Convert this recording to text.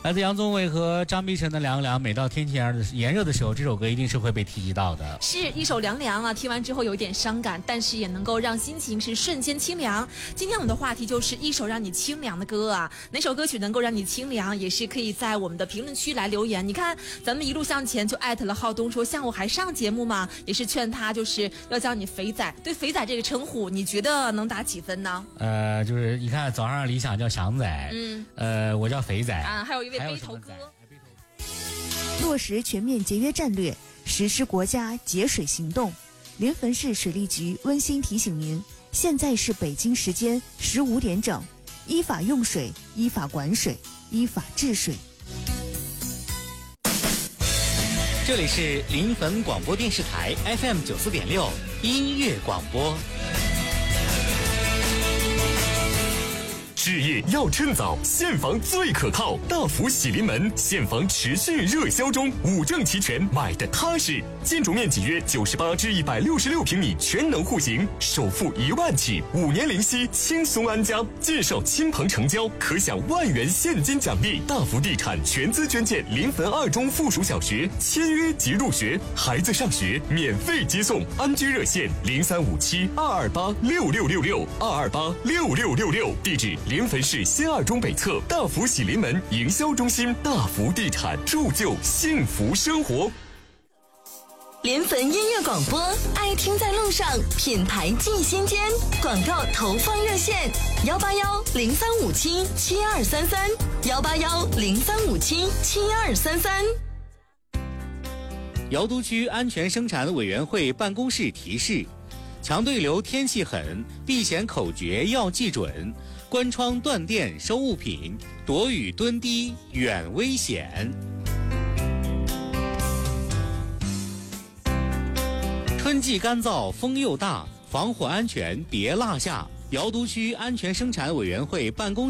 来自杨宗纬和张碧晨的《凉凉》，每到天气炎热的时候，这首歌一定是会被提及到的。 是一首凉凉啊，听完之后有一点伤感，但是也能够让心情是瞬间清凉。今天我们的话题就是一首让你清凉的歌啊，哪首歌曲能够让你清凉，也是可以在我们的评论区来留言。你看咱们一路向前就艾特了浩东说下午还上节目吗？也是劝他就是要叫你肥仔。对肥仔这个称呼，你觉得能打几分呢？ 就是你看早上理想叫祥仔，我叫肥仔啊，还有一位背头哥。 落实全面节约战略，实施国家节水行动。临汾市水利局温馨提醒您，现在是北京时间15点整，依法用水，依法管水，依法治水。 这里是临汾广播电视台 FM 94.6音乐广播。 置业要趁早，现房最可靠。大福喜临门，现房持续热销中，5证齐全，买的踏实。建筑面积约98至166平米，全能户型，首付1万起，5年零息，轻松安家。介绍亲朋成交，可享1万元现金奖励。大福地产全资捐建临汾2中附属小学，签约即入学，孩子上学免费接送。安居热线035722826666，22866666，地址临汾市西2中北侧大福喜临门营销中心。大福地产，铸就幸福生活。 临汾音乐广播，爱听在路上，品牌进心间。广告投放热线：181-0357-7233，181-0357-7233。 瑶都区安全生产委员会办公室提示：强对流天气狠，避险口诀要记准。关窗断电收物品，躲雨蹲低远危险。春季干燥，风又大，防火安全别落下。瑶都区安全生产委员会办公